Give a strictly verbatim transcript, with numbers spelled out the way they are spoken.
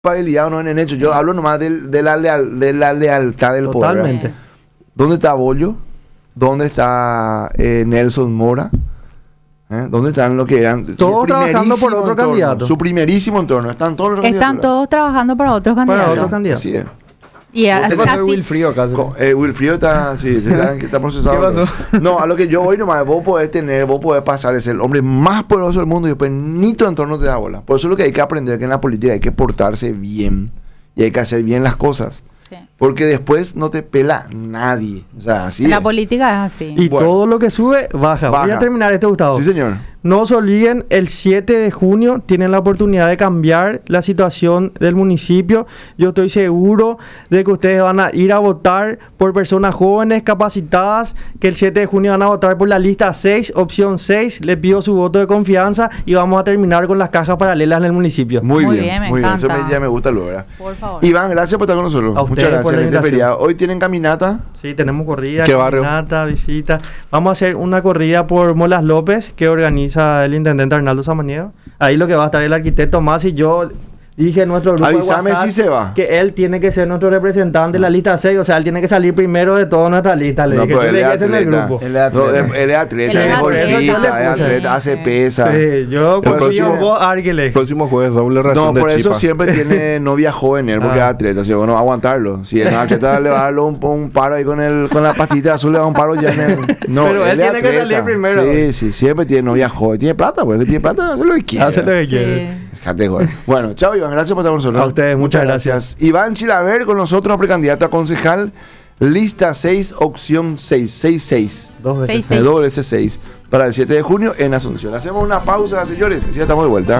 culpabilidad o no en el hecho. Yo hablo nomás del- de, la, leal- de la lealtad del poder. Totalmente. ¿Dónde está Bollo? ¿Dónde está eh, Nelson Mora? ¿Eh? ¿Dónde están lo que eran? su Todos trabajando por primerísimo otro entorno, candidato. Su primerísimo entorno. Están todos los Están candidatos. todos trabajando para otros Para candidatos. otro candidato. Así es. Y ¿Qué así, pasó de así- Wilfrido acá? Co- eh, Wilfrido está, sí, está, está procesado. ¿Qué pasó? No, a lo que yo voy nomás, vos podés tener, vos podés pasar, es el hombre más poderoso del mundo y después ni tu entorno te da bola. Por eso es lo que hay que aprender, que en la política hay que portarse bien y hay que hacer bien las cosas. sí. Porque después no te pela nadie. O sea, así La es. política es así. Y Bueno. todo lo que sube, baja. Voy Baja. a terminar este, Gustavo. Sí, señor. No se olviden, el siete de junio tienen la oportunidad de cambiar la situación del municipio. Yo estoy seguro de que ustedes van a ir a votar por personas jóvenes, capacitadas, que el siete de junio van a votar por la lista seis, opción seis. Les pido su voto de confianza y vamos a terminar con las cajas paralelas en el municipio. Muy, Muy bien, bien, me muy bien. Eso encanta. me- ya me gusta lo ¿verdad? Por favor. Iván, gracias por estar con nosotros. A Muchas ustedes gracias. por la en este invitación. feriado. Hoy tienen caminata. Sí, tenemos corrida, ¿Qué barrio? caminata, visita. Vamos a hacer una corrida por Molas López que organiza el intendente Arnaldo Samaniego. Ahí lo que va a estar el arquitecto más y yo dije en nuestro grupo de Avísame WhatsApp si se va. que él tiene que ser nuestro representante en la lista seis, o sea, él tiene que salir primero de toda nuestra lista. Le No, dije, pero Tú él le es dijiste en el atleta. grupo. Él es No, atleta. él es atleta, Él es es golfista, atleta. es atleta, hace Sí. pesa. Sí, yo El confío próximo- en vos, Arquele. Próximo jueves, doble ración No, de por eso chipa. siempre tiene novia joven él, porque Ah. es atleta, si no va a aguantarlo. Si el atleta le va a dar un, un paro ahí con el con la pastita azul, le va a un paro ya en el... No, Pero él es tiene que atleta. salir primero. Sí, sí, siempre tiene novia joven. Tiene plata, pues, él tiene plata, hace lo que quiera. Hace lo que Sí. quiere. Fíjate, güey. Bueno, chao Iván, gracias por estar con nosotros. A ustedes, muchas gracias. Iván Chilaver con nosotros, precandidato a concejal, lista seis, opción seis, seis seis. Dos veces. Seis, De seis. doble ese seis para el siete de junio en Asunción. Hacemos una pausa, señores, y ya estamos de vuelta.